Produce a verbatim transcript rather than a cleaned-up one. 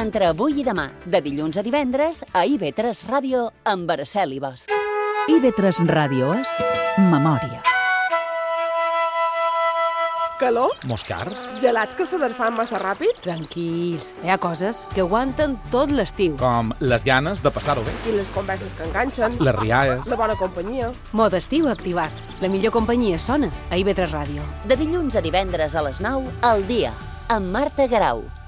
entre avui i demà, de dilluns a divendres, a I V tres Ràdio, amb Araceli Bosch. I V tres Ràdio és memòria. Calor? Moscars? Gelats que se desfan massa ràpid? Tranquils, hi ha coses que aguanten tot l'estiu. Com les ganes de passar-ho bé. I les converses que enganxen? Les rialles. La bona companyia? Mode estiu activat. La millor companyia sona a I V tres Ràdio. De dilluns a divendres a les nou, al dia, amb Marta Garau.